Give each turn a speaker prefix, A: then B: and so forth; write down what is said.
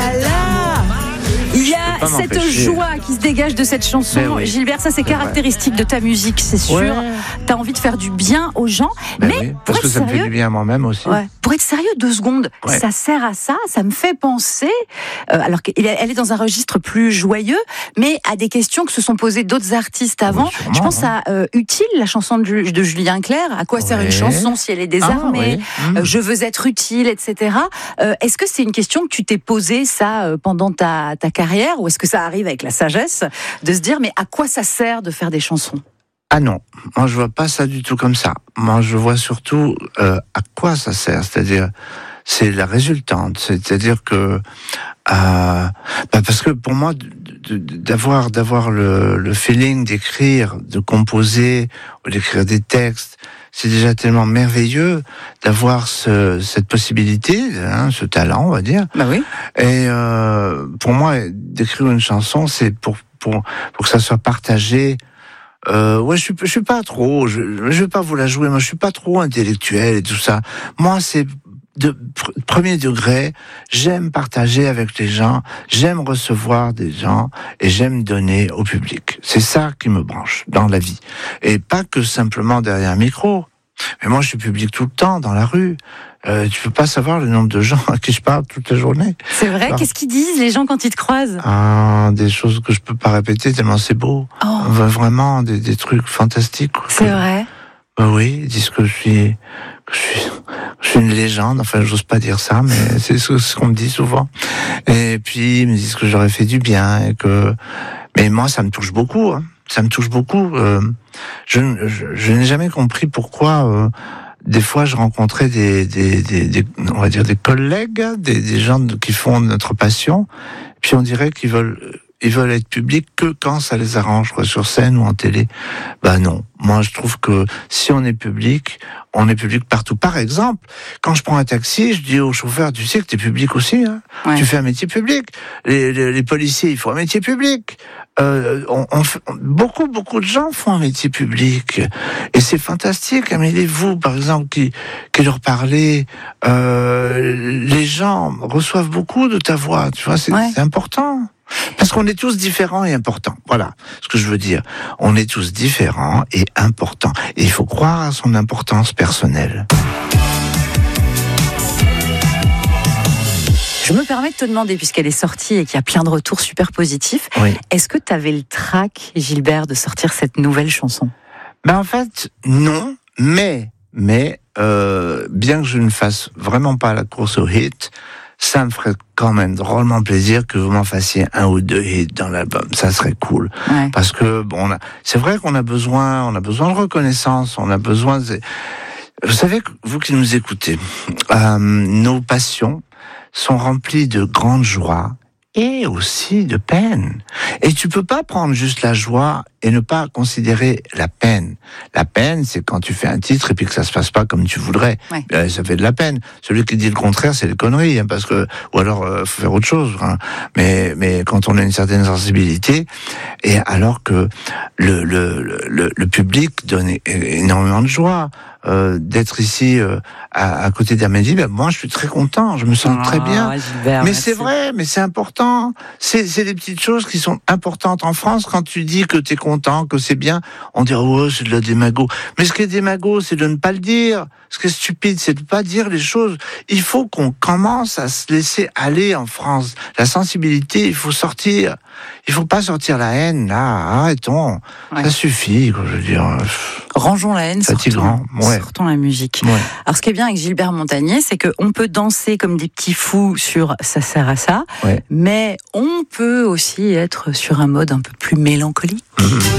A: là là. Il y a cette joie qui se dégage de cette chanson.
B: Oui.
A: Gilbert, ça c'est caractéristique de ta musique, c'est sûr.
B: Ouais.
A: Tu as envie de faire du bien aux gens.
B: Mais
A: mais
B: oui, parce que ça me fait du bien à moi-même aussi.
A: Ouais. Pour être sérieux, 2 secondes,
B: Ouais.
A: ça sert à ça. Ça me fait penser, alors qu'elle est dans un registre plus joyeux, mais à des questions que se sont posées d'autres artistes avant.
B: Oui, sûrement,
A: Je pense à Utile, la chanson de Julien Clerc. À quoi sert une chanson si elle est désarmée? Je veux être utile, etc. Est-ce que c'est une question que tu t'es posée, ça, pendant ta carrière, ou est-ce que ça arrive avec la sagesse de se dire, mais à quoi ça sert de faire des chansons?
B: Ah non, moi je vois pas ça du tout comme ça. Moi je vois surtout à quoi ça sert, c'est-à-dire c'est la résultante, c'est-à-dire que parce que pour moi d'avoir le feeling d'écrire, de composer ou d'écrire des textes, c'est déjà tellement merveilleux d'avoir cette possibilité, ce talent, on va dire.
A: Bah oui.
B: Et pour moi, d'écrire une chanson, c'est pour que ça soit partagé. Ouais, je suis pas trop. Je vais pas vous la jouer. Moi, je suis pas trop intellectuel et tout ça. Moi, c'est de premier degré. J'aime partager avec les gens. J'aime recevoir des gens et j'aime donner au public. C'est ça qui me branche dans la vie. Et pas que simplement derrière un micro. Mais moi, je suis public tout le temps dans la rue. Tu peux pas savoir le nombre de gens à qui je parle toute la journée.
A: C'est vrai.
B: Alors,
A: qu'est-ce qu'ils disent les gens quand ils te croisent?
B: Des choses que je peux pas répéter tellement c'est beau. Vraiment des trucs fantastiques.
A: C'est vrai.
B: Oui, ils disent que je suis une légende. Enfin, j'ose pas dire ça, mais c'est ce qu'on me dit souvent. Et puis ils me disent que j'aurais fait du bien mais moi, ça me touche beaucoup. Ça me touche beaucoup. Je n'ai jamais compris pourquoi. Des fois, je rencontrais on va dire des collègues, des gens qui font notre passion. Puis on dirait qu'ils veulent être publics que quand ça les arrange, sur scène ou en télé. Ben non. Moi, je trouve que si on est public partout. Par exemple, quand je prends un taxi, je dis au chauffeur, tu sais que t'es public aussi, hein.
A: Ouais.
B: Tu fais un métier public. Les policiers, ils font un métier public. Beaucoup de gens font un métier public. Et c'est fantastique. Mais vous, par exemple, qui leur parlez, les gens reçoivent beaucoup de ta voix. Tu vois, c'est important. Parce qu'on est tous différents et importants. Voilà ce que je veux dire. On est tous différents et importants. Et il faut croire à son importance personnelle.
A: Je me permets de te demander, puisqu'elle est sortie et qu'il y a plein de retours super positifs, est-ce que tu avais le trac, Gilbert, de sortir cette nouvelle chanson?
B: En fait, non. Mais bien que je ne fasse vraiment pas la course au hit, ça me ferait quand même drôlement plaisir que vous m'en fassiez 1 ou 2 hits dans l'album. Ça serait cool. Ouais. Parce que c'est vrai qu'on a besoin de reconnaissance, on a besoin vous savez, vous qui nous écoutez, nos passions sont remplies de grande joie et aussi de peine. Et tu peux pas prendre juste la joie et ne pas considérer la peine. La peine, c'est quand tu fais un titre et puis que ça se passe pas comme tu voudrais. Ouais. Ça fait de la peine. Celui qui dit le contraire, c'est des conneries, parce que, ou alors, faut faire autre chose, hein. Mais quand on a une certaine sensibilité, et alors que le public donne énormément de joie, d'être ici, à côté d'Amélie, moi, je suis très content, je me sens très bien.
A: Gilbert,
B: mais c'est vrai, mais c'est important. C'est des petites choses qui sont importantes en France. Quand tu dis que t'es content, que c'est bien, on dirait, oh, c'est de la démago. Mais ce qui est démago, c'est de ne pas le dire. Ce qui est stupide, c'est de ne pas dire les choses. Il faut qu'on commence à se laisser aller en France. La sensibilité, il faut sortir. Il faut pas sortir la haine, là. Arrêtons. Ouais. Ça suffit, quoi, je veux dire.
A: Rangeons la haine, sortons la musique.
B: Ouais.
A: Alors, ce qui est bien avec Gilbert Montagné, c'est qu'on peut danser comme des petits fous sur Ça sert à ça, mais on peut aussi être sur un mode un peu plus mélancolique.